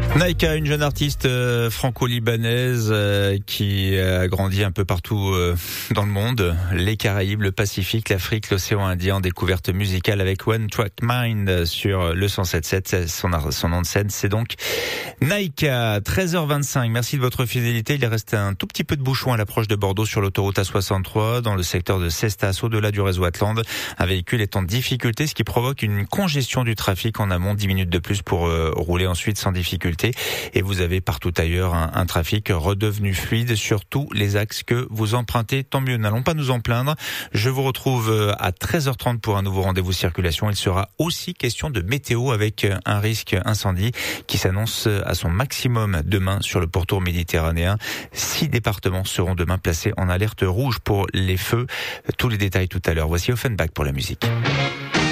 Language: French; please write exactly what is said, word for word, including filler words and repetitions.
Naïka, une jeune artiste euh, franco-libanaise euh, qui a grandi un peu partout euh, dans le monde, les Caraïbes, le Pacifique, l'Afrique, l'océan Indien, découverte musicale avec One Track Mind sur le cent sept virgule sept. Son, son nom de scène, c'est donc Naïka. treize heures vingt-cinq, merci de votre fidélité. Il reste un tout petit peu de bouchon à l'approche de Bordeaux sur l'autoroute A soixante-trois, dans le secteur de Cestas, au-delà du réseau Atland. Un véhicule est en difficulté, ce qui provoque une congestion du trafic en amont, dix minutes de plus pour euh, rouler ensuite sans difficulté. Et vous avez partout ailleurs un, un trafic redevenu fluide sur tous les axes que vous empruntez. Tant mieux, n'allons pas nous en plaindre. Je vous retrouve à treize heures trente pour un nouveau rendez-vous circulation. Il sera aussi question de météo avec un risque incendie qui s'annonce à son maximum demain sur le pourtour méditerranéen. Six départements seront demain placés en alerte rouge pour les feux. Tous les détails tout à l'heure. Voici Offenbach pour la musique.